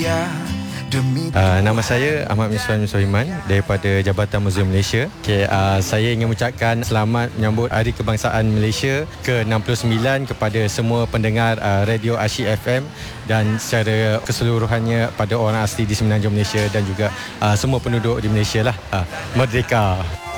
Nama saya Ahmad Miswan Sohiman daripada Jabatan Muzium Malaysia. Saya ingin mengucapkan selamat menyambut Hari Kebangsaan Malaysia ke-69 kepada semua pendengar Radio Asyik FM dan secara keseluruhannya pada orang asli di Semenanjung Malaysia dan juga semua penduduk di Malaysia lah. Merdeka!